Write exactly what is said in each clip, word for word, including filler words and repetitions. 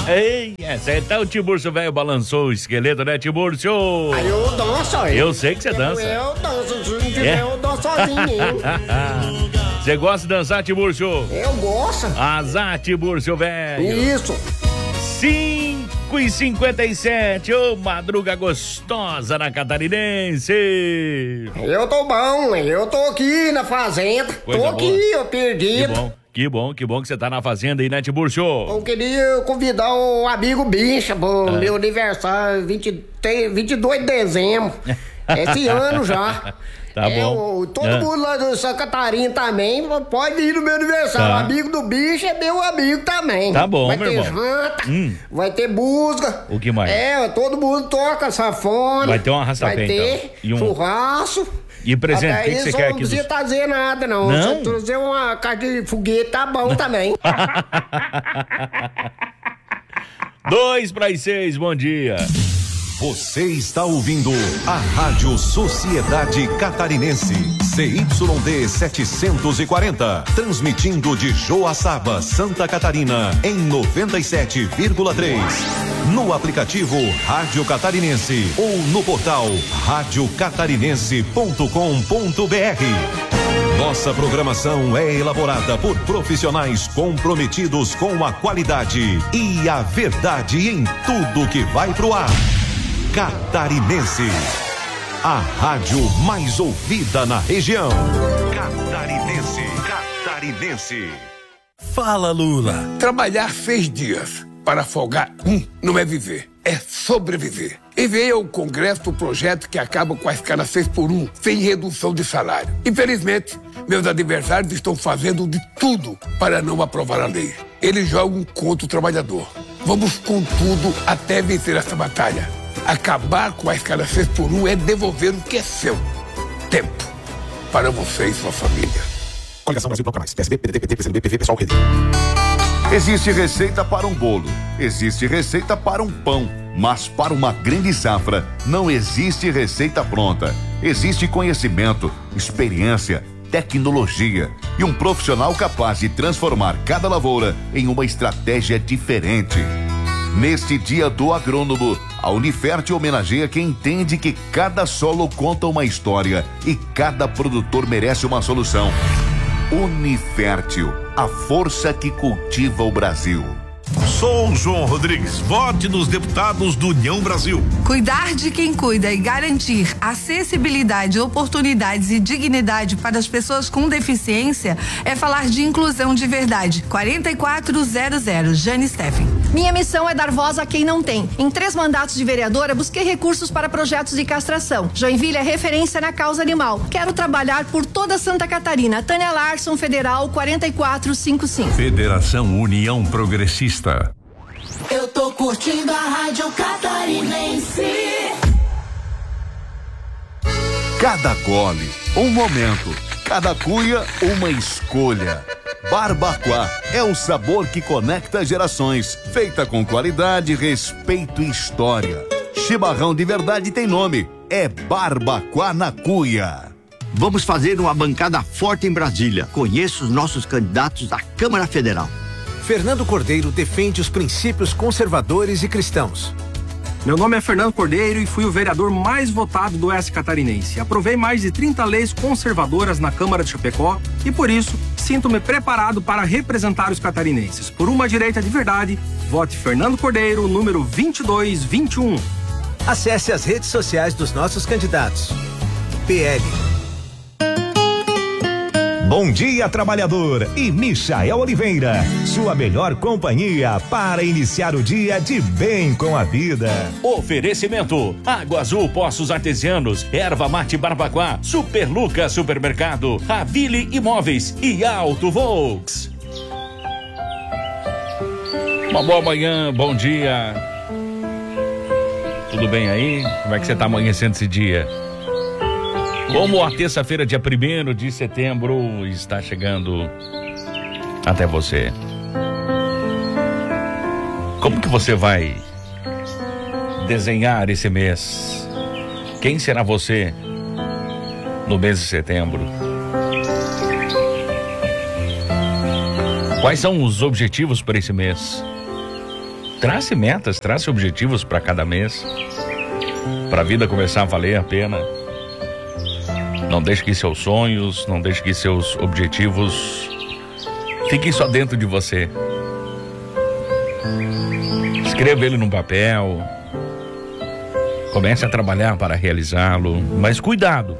Ei, essa então o Tiburcio velho balançou o esqueleto, né, Tiburcio? Aí eu danço aí. Eu sei que você dança. Eu danço, se não tiver, é? eu danço sozinho. Você gosta de dançar, Tiburcio? Eu gosto. Azar, Tiburcio velho. Isso. cinco e cinquenta e sete, ô, madruga gostosa na Catarinense. Eu tô bom, eu tô aqui na fazenda. Coisa tô boa. Aqui, eu perdido. Que bom. Que bom, que bom que você tá na fazenda aí, né, Tiburcio? Eu queria convidar o amigo Bicha pro é. meu aniversário, vinte, vinte e dois de dezembro. Esse ano já. Tá é, bom. O, todo é. mundo lá do Santa Catarina também pode ir no meu aniversário. Tá. O amigo do Bicho é meu amigo também. Tá bom, vai meu irmão. irmão. Vai ter janta, hum. vai ter música. O que mais? É, todo mundo toca sanfona. Vai ter uma arrastapé, vai ter então. E um... churrasco. E presente, o que, que você quer aqui? Não precisa trazer nada, não. Não? Se trazer uma caixa de foguete, tá bom também. Dois para as seis, bom dia. Você está ouvindo a Rádio Sociedade Catarinense, C Y D setecentos e quarenta, transmitindo de Joaçaba, Santa Catarina, em noventa e sete vírgula três. No aplicativo Rádio Catarinense ou no portal rádio catarinense ponto com ponto b r. Nossa programação é elaborada por profissionais comprometidos com a qualidade e a verdade em tudo que vai pro ar. Catarinense, a rádio mais ouvida na região. Catarinense, Catarinense. Fala, Lula. Trabalhar seis dias para folgar um não é viver, é sobreviver. Enviei ao Congresso o projeto que acaba com a escala seis por um, sem redução de salário. Infelizmente, meus adversários estão fazendo de tudo para não aprovar a lei. Eles jogam contra o trabalhador. Vamos com tudo até vencer essa batalha. Acabar com a escala seis por um é devolver o que é seu. Tempo. Para você e sua família. Coligação Brasil Bloco Mais. P S B, P D T, P T, P C D B, P V, Pessoal, Rede. Existe receita para um bolo, existe receita para um pão, mas para uma grande safra não existe receita pronta. Existe conhecimento, experiência, tecnologia e um profissional capaz de transformar cada lavoura em uma estratégia diferente. Neste dia do agrônomo, a Unifert homenageia quem entende que cada solo conta uma história e cada produtor merece uma solução. Unifértil, a força que cultiva o Brasil. Sou João Rodrigues, vote nos deputados do União Brasil. Cuidar de quem cuida e garantir acessibilidade, oportunidades e dignidade para as pessoas com deficiência é falar de inclusão de verdade. quarenta e quatro zero zero, Jane Steffen. Minha missão é dar voz a quem não tem. Em três mandatos de vereadora, busquei recursos para projetos de castração. Joinville é referência na causa animal. Quero trabalhar por toda Santa Catarina. Tânia Larson, Federal, quarenta e quatro cinquenta e cinco. Federação União Progressista. Eu tô curtindo a Rádio Catarinense. Cada gole, um momento. Cada cuia, uma escolha. Barbacoa é o sabor que conecta gerações. Feita com qualidade, respeito e história. Chimarrão de verdade tem nome. É Barbacoa na Cuia. Vamos fazer uma bancada forte em Brasília. Conheço os nossos candidatos à Câmara Federal. Fernando Cordeiro defende os princípios conservadores e cristãos. Meu nome é Fernando Cordeiro e fui o vereador mais votado do Oeste Catarinense. Aprovei mais de trinta leis conservadoras na Câmara de Chapecó e, por isso, sinto-me preparado para representar os catarinenses. Por uma direita de verdade, vote Fernando Cordeiro, número vinte e dois vinte e um. Acesse as redes sociais dos nossos candidatos. P L. Bom dia, trabalhador, e Michael Oliveira, sua melhor companhia para iniciar o dia de bem com a vida. Oferecimento: Água Azul Poços Artesianos, Erva Mate Barbacoa, Super Lucas Supermercado, Ravile Imóveis e Auto Volks. Uma boa manhã, bom dia. Tudo bem aí? Como é que você tá amanhecendo esse dia? Como a terça-feira, dia primeiro de setembro, está chegando até você. Como que você vai desenhar esse mês? Quem será você no mês de setembro? Quais são os objetivos para esse mês? Trace metas, trace objetivos para cada mês, para a vida começar a valer a pena. Não deixe que seus sonhos, não deixe que seus objetivos fiquem só dentro de você. Escreva ele num papel, comece a trabalhar para realizá-lo, mas cuidado.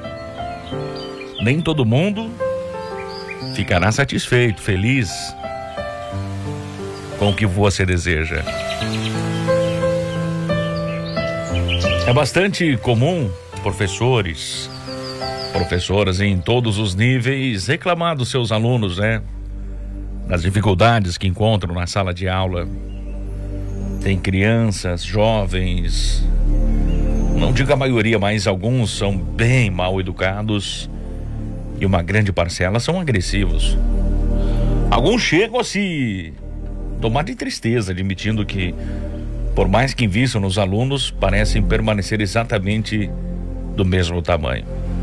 Nem todo mundo ficará satisfeito, feliz com o que você deseja. É bastante comum professores, professoras em todos os níveis reclamar dos seus alunos, né? Das dificuldades que encontram na sala de aula. Tem crianças, jovens, não digo a maioria, mas alguns são bem mal educados e uma grande parcela são agressivos. Alguns chegam a se tomar de tristeza, admitindo que, por mais que invistam nos alunos, parecem permanecer exatamente do mesmo tamanho.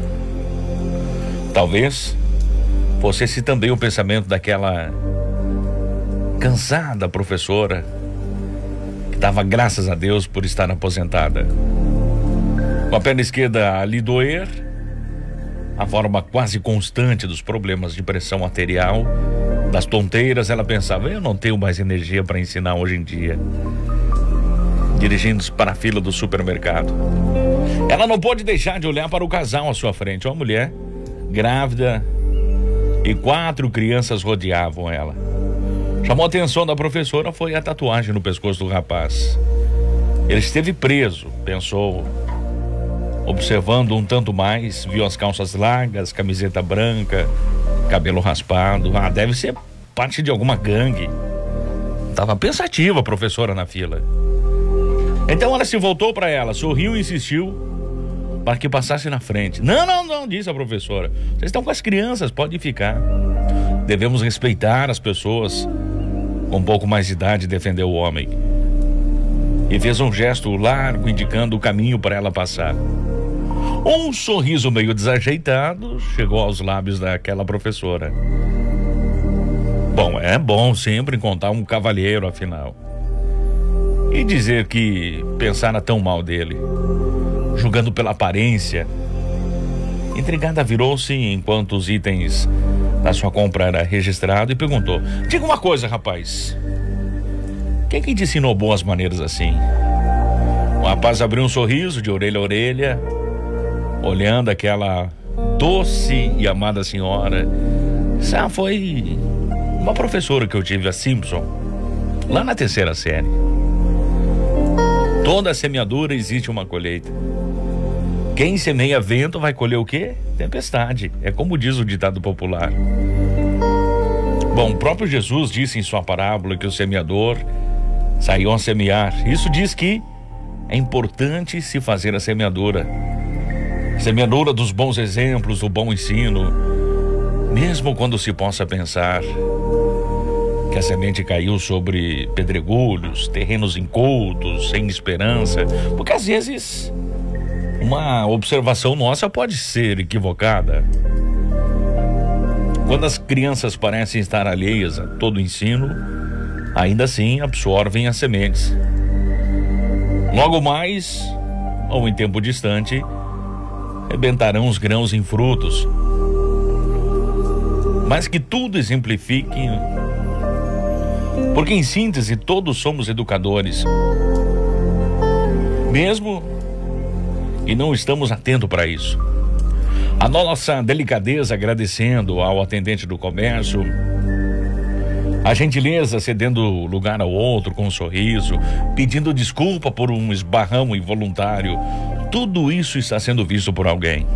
Talvez fosse esse também o pensamento daquela cansada professora que dava graças a Deus por estar aposentada. Com a perna esquerda a lhe doer, a forma quase constante dos problemas de pressão arterial, das tonteiras, ela pensava: eu não tenho mais energia para ensinar hoje em dia. Dirigindo-se para a fila do supermercado, ela não pôde deixar de olhar para o casal à sua frente. Uma mulher grávida e quatro crianças rodeavam ela. Chamou a atenção da professora foi a tatuagem no pescoço do rapaz. Ele esteve preso, pensou. Observando um tanto mais, viu as calças largas, camiseta branca, cabelo raspado. Ah, deve ser parte de alguma gangue. Estava pensativa a professora na fila. Então ela se voltou para ela, sorriu e insistiu para que passasse na frente. Não, não, não, disse a professora. Vocês estão com as crianças, pode ficar. Devemos respeitar as pessoas com um pouco mais de idade, defendeu o homem. E fez um gesto largo indicando o caminho para ela passar. Um sorriso meio desajeitado chegou aos lábios daquela professora. Bom, é bom sempre encontrar um cavalheiro, afinal. E dizer que pensara tão mal dele, julgando pela aparência. Intrigada, virou-se enquanto os itens da sua compra eram registrados e perguntou: diga uma coisa, rapaz, quem que te ensinou boas maneiras assim? O rapaz abriu um sorriso de orelha a orelha, olhando aquela doce e amada senhora. Ah, foi uma professora que eu tive, a Simpson, lá na terceira série. Toda semeadura existe uma colheita. Quem semeia vento vai colher o quê? Tempestade. É como diz o ditado popular. Bom, o próprio Jesus disse em sua parábola que o semeador saiu a semear. Isso diz que é importante se fazer a semeadura. Semeadura dos bons exemplos, do bom ensino. Mesmo quando se possa pensar que a semente caiu sobre pedregulhos, terrenos incultos, sem esperança, porque às vezes uma observação nossa pode ser equivocada. Quando as crianças parecem estar alheias a todo o ensino, ainda assim absorvem as sementes. Logo mais, ou em tempo distante, rebentarão os grãos em frutos. Mas que tudo exemplifique, porque em síntese todos somos educadores, mesmo que não estamos atentos para isso. A nossa delicadeza agradecendo ao atendente do comércio, a gentileza cedendo lugar ao outro com um sorriso, pedindo desculpa por um esbarrão involuntário, tudo isso está sendo visto por alguém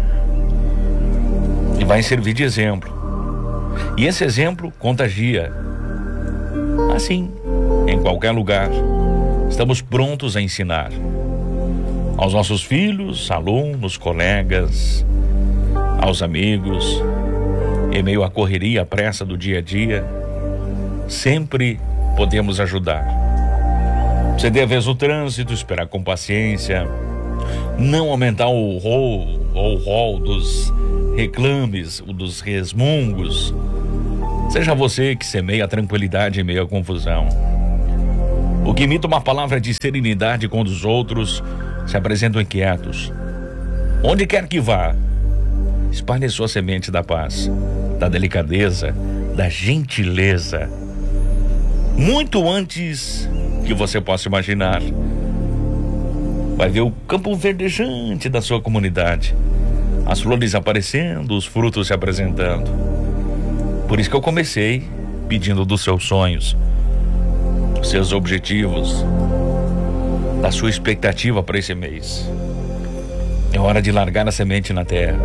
e vai servir de exemplo. E esse exemplo contagia. Assim, em qualquer lugar, estamos prontos a ensinar aos nossos filhos, alunos, colegas, aos amigos, em meio à correria, à pressa do dia a dia, sempre podemos ajudar. Ceder a vez o trânsito, esperar com paciência, não aumentar o rol ou o rol dos reclames, dos resmungos. Seja você que semeia a tranquilidade em meio à confusão. O que imita uma palavra de serenidade quando os outros se apresentam inquietos. Onde quer que vá, espalhe a sua semente da paz, da delicadeza, da gentileza. Muito antes que você possa imaginar, vai ver o campo verdejante da sua comunidade, as flores aparecendo, os frutos se apresentando. Por isso que eu comecei pedindo dos seus sonhos, dos seus objetivos, da sua expectativa para esse mês. É hora de largar a semente na terra.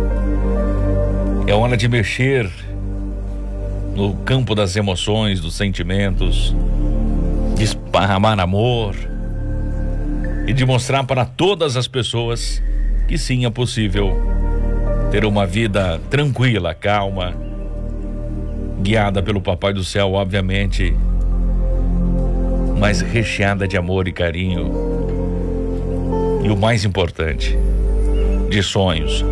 É hora de mexer no campo das emoções, dos sentimentos, de esparramar amor e de mostrar para todas as pessoas que sim, é possível ter uma vida tranquila, calma, guiada pelo Papai do Céu, obviamente, mas recheada de amor e carinho. E o mais importante, de sonhos.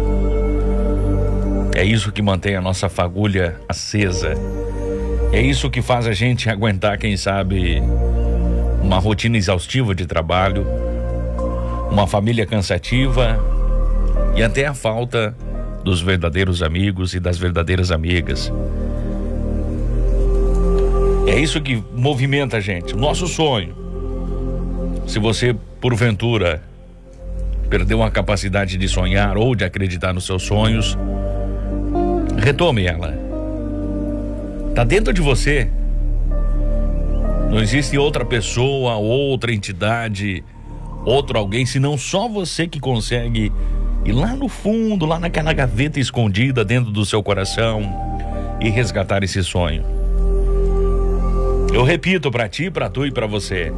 É isso que mantém a nossa fagulha acesa. É isso que faz a gente aguentar, quem sabe, uma rotina exaustiva de trabalho, uma família cansativa e até a falta dos verdadeiros amigos e das verdadeiras amigas. É isso que movimenta a gente, o nosso sonho. Se você, porventura, perdeu a capacidade de sonhar ou de acreditar nos seus sonhos, retome ela. Está dentro de você. Não existe outra pessoa, outra entidade, outro alguém, senão só você que consegue ir lá no fundo, lá naquela gaveta escondida dentro do seu coração e resgatar esse sonho. Eu repito para ti, para tu e para você.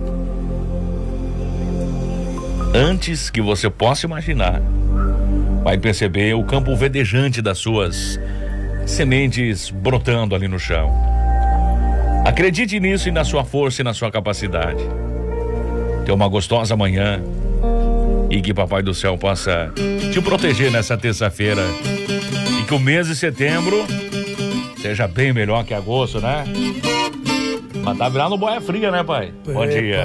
Antes que você possa imaginar, vai perceber o campo verdejante das suas sementes brotando ali no chão. Acredite nisso e na sua força e na sua capacidade. Tenha uma gostosa manhã e que Papai do Céu possa te proteger nessa terça-feira e que o mês de setembro seja bem melhor que agosto, né? Mas tá virando boia fria, né, pai? Bom dia.